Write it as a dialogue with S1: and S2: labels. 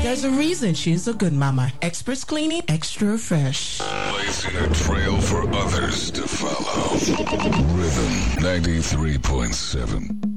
S1: There's a reason she's a good mama. Express cleaning, extra fresh.
S2: Blazing a trail for others to follow. Rhythm 93.7.